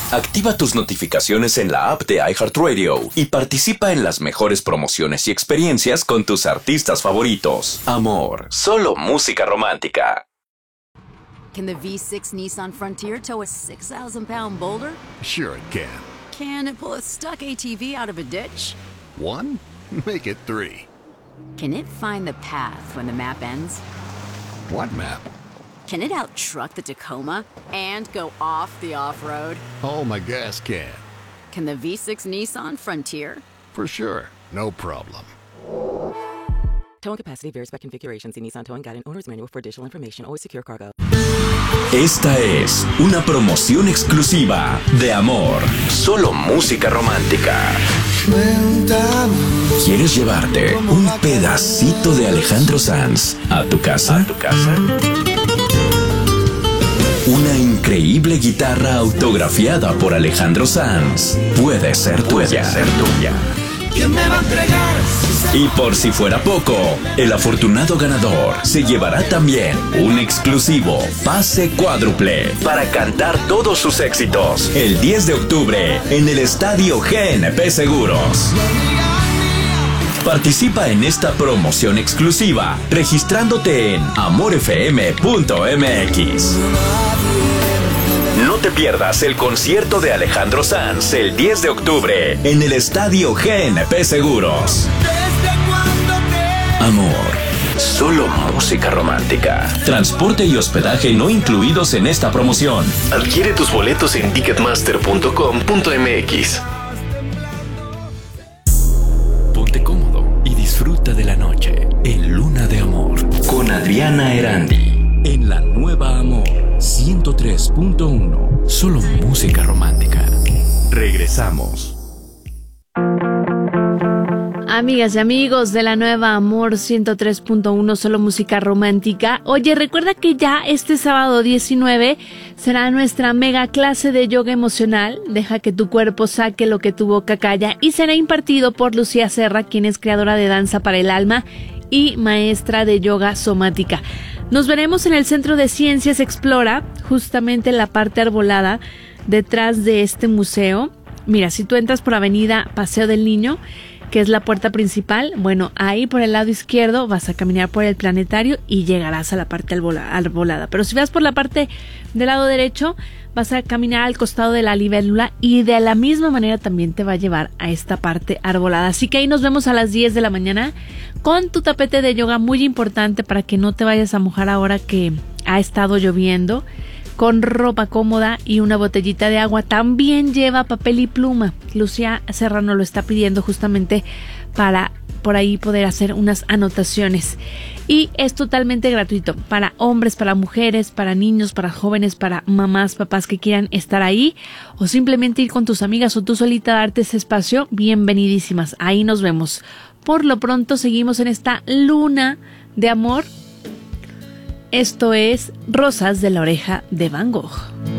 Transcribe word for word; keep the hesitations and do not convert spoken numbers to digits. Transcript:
Activa tus notificaciones en la app de iHeartRadio y participa en las mejores promociones y experiencias con tus artistas favoritos. Amor, solo música romántica. Can the V six Nissan Frontier tow a six thousand pound boulder? Sure it can. Can it pull a stuck A T V out of a ditch? One? Make it three. Can it find the path when the map ends? What map? Can it out-truck the Tacoma and go off the off-road? Oh, my gas can. Can the V six Nissan Frontier? For sure. No problem. Towing capacity varies by configuration. See Nissan Towing Guide and Owner's Manual for additional information. Always secure cargo. Esta es una promoción exclusiva de Amor, solo música romántica. ¿Quieres llevarte un pedacito de Alejandro Sanz a tu casa? ¿A tu casa? Una increíble guitarra autografiada por Alejandro Sanz puede ser tuya. Puede ser tuya. ¿Quién me va a entregar? Y por si fuera poco, el afortunado ganador se llevará también un exclusivo pase cuádruple para cantar todos sus éxitos el diez de octubre en el Estadio G N P Seguros. Participa en esta promoción exclusiva registrándote en amor f m punto m x. No te pierdas el concierto de Alejandro Sanz el diez de octubre en el Estadio G N P Seguros. Amor, solo música romántica. Transporte y hospedaje no incluidos en esta promoción. Adquiere tus boletos en ticketmaster punto com punto m x. Ponte cómodo y disfruta de la noche en Luna de Amor con Adriana Erandi. En la nueva Amor ciento tres punto uno. Solo música romántica. Regresamos. Amigas y amigos de la nueva Amor ciento tres punto uno, solo música romántica. Oye, recuerda que ya este sábado diecinueve será nuestra mega clase de yoga emocional. Deja que tu cuerpo saque lo que tu boca calla, y será impartido por Lucía Serra, quien es creadora de Danza para el Alma y maestra de yoga somática. Nos veremos en el Centro de Ciencias Explora, justamente en la parte arbolada detrás de este museo. Mira, si tú entras por Avenida Paseo del Niño, que es la puerta principal, bueno, ahí por el lado izquierdo vas a caminar por el planetario y llegarás a la parte arbolada. Pero si vas por la parte del lado derecho, vas a caminar al costado de la libélula y de la misma manera también te va a llevar a esta parte arbolada. Así que ahí nos vemos a las diez de la mañana con tu tapete de yoga, muy importante para que no te vayas a mojar ahora que ha estado lloviendo. Con ropa cómoda y una botellita de agua. También lleva papel y pluma. Lucía Serrano lo está pidiendo justamente para por ahí poder hacer unas anotaciones. Y es totalmente gratuito para hombres, para mujeres, para niños, para jóvenes, para mamás, papás que quieran estar ahí o simplemente ir con tus amigas o tú solita darte ese espacio. Bienvenidísimas. Ahí nos vemos. Por lo pronto seguimos en esta luna de amor. Esto es Rosas de la Oreja de Van Gogh.